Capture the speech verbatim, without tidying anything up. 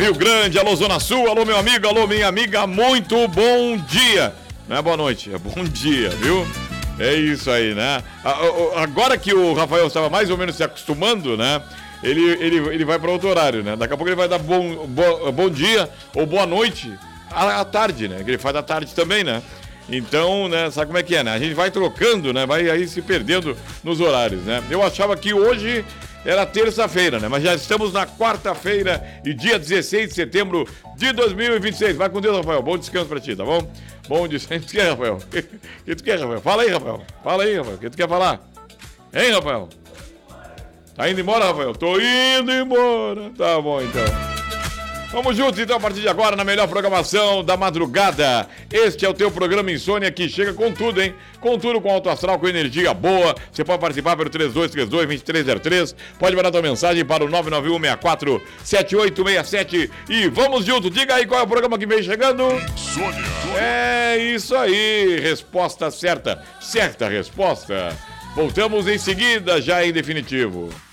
Rio Grande, alô Zona Sul, alô meu amigo, alô minha amiga, muito bom dia. Não é boa noite, é bom dia, viu? É isso aí, né? Agora que o Rafael estava mais ou menos se acostumando, né? Ele, ele, ele vai para outro horário, né? Daqui a pouco ele vai dar bom, bom, bom dia ou boa noite à, à tarde, né? Que ele faz à tarde também, né? Então, né, sabe como é que é, né? A gente vai trocando, né? Vai aí se perdendo nos horários, né? Eu achava que hoje era terça-feira, né? Mas já estamos na quarta-feira e dia dezesseis de setembro de dois mil e vinte e seis. Vai com Deus, Rafael. Bom descanso pra ti, tá bom? Bom descanso. O que tu quer, Rafael? O que tu quer, Rafael? Fala aí, Rafael. Fala aí, Rafael. O que tu quer falar? Hein, Rafael? Tá indo embora, Rafael? Tô indo embora. Tá bom, então. Vamos juntos, então, a partir de agora, na melhor programação da madrugada. Este é o teu programa Insônia, que chega com tudo, hein? Com tudo, com alto astral, com energia boa. Você pode participar pelo três dois três dois, dois três zero três. Pode mandar tua mensagem para o nove nove um seis quatro sete oito seis sete. E vamos juntos. Diga aí qual é o programa que vem chegando. Insônia. É isso aí. Resposta certa. Certa resposta. Voltamos em seguida, já em definitivo.